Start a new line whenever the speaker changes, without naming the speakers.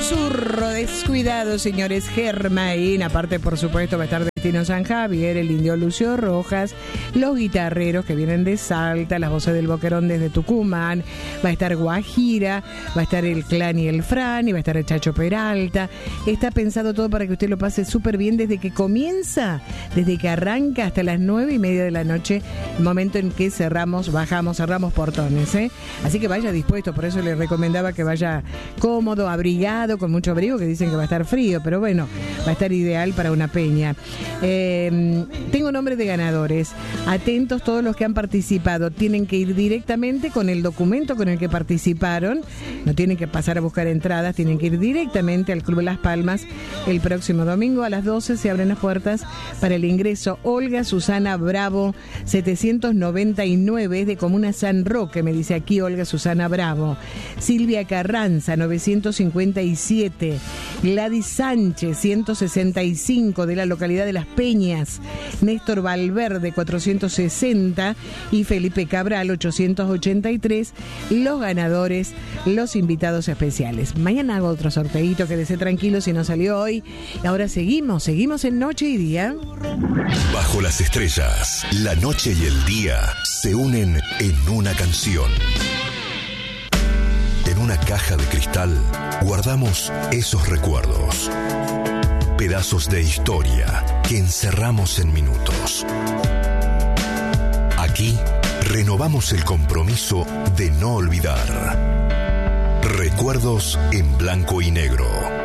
susurro descuidado, señores. Germain, aparte por supuesto va a estar Destino San Javier, el Indio Lucio Rojas, los guitarreros que vienen de Salta, las voces del Boquerón desde Tucumán, va a estar Guajira, va a estar el Clan y el Fran, y va a estar el Chacho Peralta. Está pensado todo para que usted lo pase súper bien desde que comienza, desde que arranca hasta las 9:30 de la noche, el momento en que cerramos portones, ¿eh? Así que vaya dispuesto, por eso le recomendaba que vaya cómodo, abrigado, con mucho abrigo, que dicen que va a estar frío, pero bueno, va a estar ideal para una peña. Tengo nombres de ganadores. Atentos todos los que han participado. Tienen que ir directamente con el documento con el que participaron. No tienen que pasar a buscar entradas, tienen que ir directamente al Club Las Palmas. El próximo domingo a las 12 se abren las puertas para el ingreso. Olga Susana Bravo, 799, de Comuna San Roque, me dice aquí Olga Susana Bravo. Silvia Carranza, 957. Gladys Sánchez, 165, de la localidad de Las Peñas. Néstor Valverde, 460. Y Felipe Cabral, 883. Los ganadores, los invitados especiales. Mañana hago otro sorteito, quédese tranquilo si no salió hoy. Y ahora seguimos en Noche y Día.
Bajo las estrellas, la noche y el día se unen en una canción. En una caja de cristal guardamos esos recuerdos. Pedazos de historia que encerramos en minutos. Aquí renovamos el compromiso de no olvidar. Recuerdos en blanco y negro.